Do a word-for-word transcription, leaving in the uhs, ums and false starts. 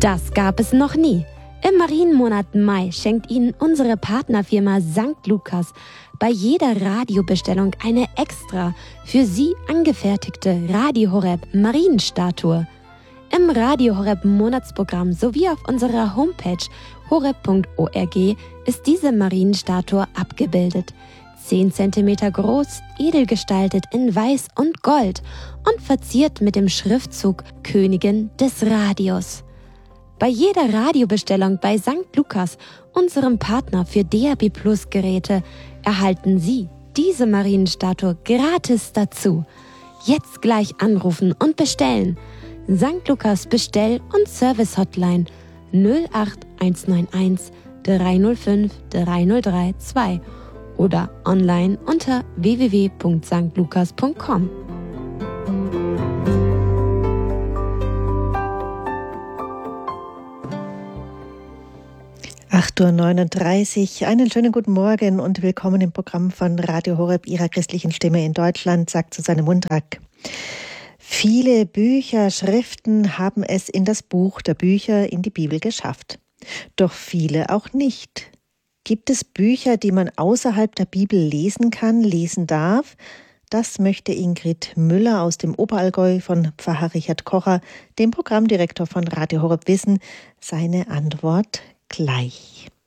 Das gab es noch nie. Im Marienmonat Mai schenkt Ihnen unsere Partnerfirma Sankt Lukas bei jeder Radiobestellung eine extra für Sie angefertigte Radio Horeb Marienstatue. Im Radio Horeb Monatsprogramm sowie auf unserer Homepage horeb punkt org ist diese Marienstatue abgebildet. zehn Zentimeter groß, edel gestaltet in Weiß und Gold und verziert mit dem Schriftzug Königin des Radios. Bei jeder Radiobestellung bei Sankt Lukas, unserem Partner für D A B Plus Geräte, erhalten Sie diese Marienstatue gratis dazu. Jetzt gleich anrufen und bestellen. Sankt Lukas Bestell- und Service-Hotline null acht eins neun eins drei null fünf drei null drei zwei oder online unter w w w punkt sankt lukas punkt com. acht Uhr neununddreißig, einen schönen guten Morgen und willkommen im Programm von Radio Horeb, Ihrer christlichen Stimme in Deutschland, sagt Susanne Mundrak. Viele Bücher, Schriften haben es in das Buch der Bücher, in die Bibel geschafft. Doch viele auch nicht. Gibt es Bücher, die man außerhalb der Bibel lesen kann, lesen darf? Das möchte Ingrid Müller aus dem Oberallgäu von Pfarrer Richard Kocher, dem Programmdirektor von Radio Horeb, wissen. Seine Antwort gleich.